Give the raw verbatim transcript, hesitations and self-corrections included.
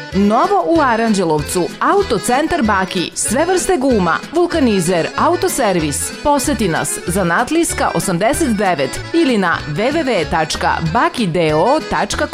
Novo u Aranđelovcu, Autocentar Baki, sve vrste guma, vulkanizer, autoservis. Poseti nas, Zanatlijska osamdeset devet ili na w w w tačka bakideo tačka